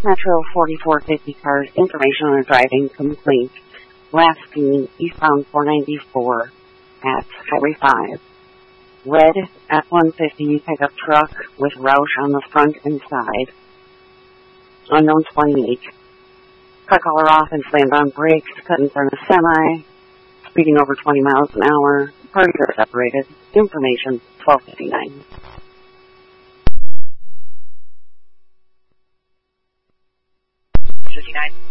Metro 4450 cars, information on a driving complaint. Last seen eastbound 494 at Highway 5. Red F-150 pickup truck with Roush on the front and side. Unknown 28. Cut collar off and slammed on brakes, cut in front of semi, speeding over 20 miles an hour. Parties are separated. Information 1259. 59.